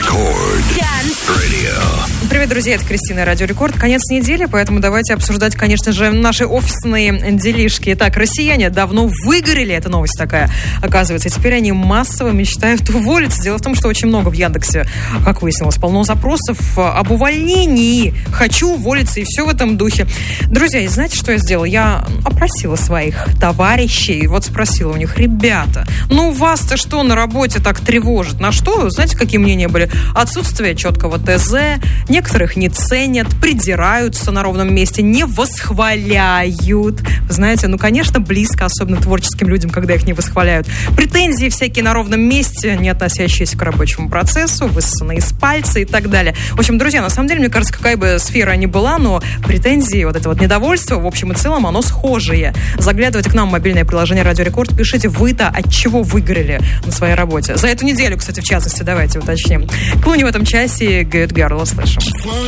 Рекорд. Привет, друзья, это Кристина, Радио Рекорд. Конец недели, поэтому давайте обсуждать, конечно же, наши офисные делишки. Итак, россияне давно выгорели, это новость такая, оказывается. И теперь они массово мечтают уволиться. Дело в том, что очень много в Яндексе, как выяснилось, полно запросов об увольнении. Хочу уволиться, и все в этом духе. Друзья, и знаете, что я сделала? Я опросила своих товарищей, вот спросила у них: ребята, ну вас-то что на работе так тревожит? На что? Знаете, какие мнения были? Отсутствие четкого ТЗ, некоторых не ценят, придираются на ровном месте, не восхваляют. Вы знаете, ну, конечно, близко, особенно творческим людям, когда их не восхваляют. Претензии всякие на ровном месте, не относящиеся к рабочему процессу, высосанные из пальца и так далее. В общем, друзья, на самом деле, мне кажется, какая бы сфера ни была, но претензии, вот это вот недовольство, в общем и целом, оно схожее. Заглядывайте к нам в мобильное приложение Радио Рекорд, пишите, вы-то от чего выгорели на своей работе. За эту неделю, кстати, в частности, давайте уточним. Клуни в этом часе, Good Girl, услышим.